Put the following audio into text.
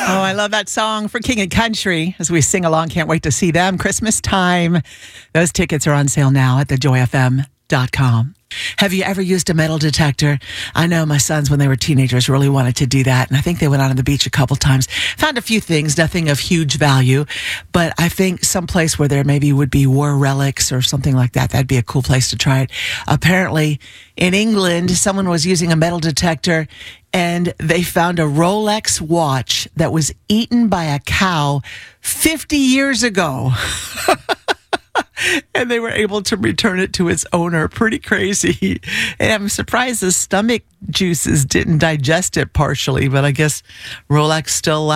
Oh, I love that song for King and Country as we sing along. Can't wait to see them. Christmas time. Those tickets are on sale now at thejoyfm.com. Have you ever used a metal detector? I know my sons, when they were teenagers, really wanted to do that. And I think they went out on the beach a couple times. Found a few things, nothing of huge value. But I think someplace where there maybe would be war relics or something like that, that'd be a cool place to try it. Apparently, in England, someone was using a metal detector and they found a Rolex watch that was eaten by a cow 50 years ago. And they were able to return it to its owner. Pretty crazy. And I'm surprised the stomach juices didn't digest it partially, but I guess Rolex still